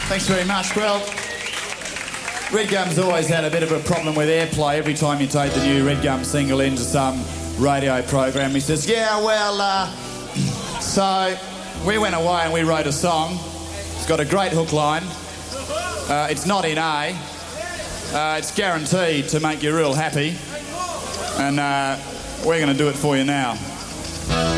Thanks very much. Well, Red Gum's always had a bit of a problem with airplay every time you take the new Red Gum single into some radio program. He says, yeah, well, so we went away and we wrote a song. It's got a great hook line. It's not in A. It's guaranteed to make you real happy. And we're going to do it for you now.